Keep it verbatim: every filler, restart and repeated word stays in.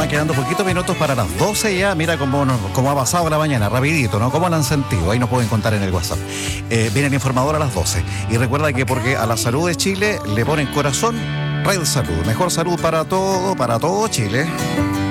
van quedando poquitos minutos para las doce ya. Mira cómo, nos- cómo ha pasado la mañana, rapidito, ¿no? ¿Cómo lo han sentido? Ahí nos pueden contar en el WhatsApp. Eh, viene el informador a las doce. Y recuerda que porque a la salud de Chile le ponen corazón, Red Salud. Mejor salud para todo, para todo Chile.